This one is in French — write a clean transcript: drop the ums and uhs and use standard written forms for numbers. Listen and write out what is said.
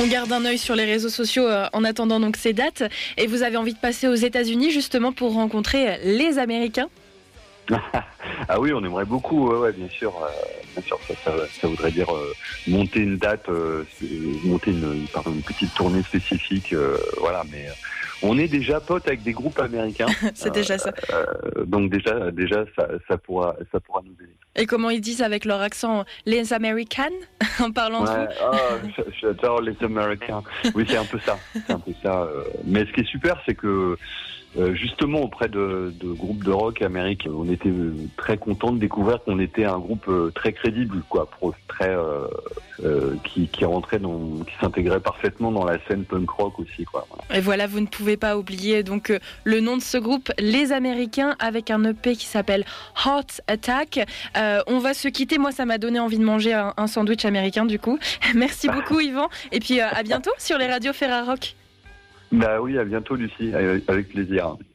On garde un œil sur les réseaux sociaux en attendant donc ces dates. Et vous avez envie de passer aux États-Unis justement pour rencontrer les Américains? Ah oui, on aimerait beaucoup, ouais, bien sûr. Ça voudrait dire monter une date, monter une petite tournée spécifique, voilà. Mais on est déjà potes avec des groupes américains. C'est déjà ça. Donc déjà, ça pourra nous aider. Et comment ils disent avec leur accent les Américains en parlant de vous? J'adore les Américains. Oui, c'est un peu ça. Mais ce qui est super, c'est que justement auprès de groupes de rock américains, on était très contents de découvrir qu'on était un groupe très crédible, quoi, qui s'intégrait parfaitement dans la scène punk rock aussi, quoi. Et voilà, vous ne pouvez pas oublier donc le nom de ce groupe, Les Américains, avec un EP qui s'appelle Heart Attack. On va se quitter. Moi, ça m'a donné envie de manger un sandwich américain, du coup. Merci beaucoup, Yvan. Et puis à bientôt sur les radios Ferrarock. Bah oui, à bientôt, Lucie, avec plaisir.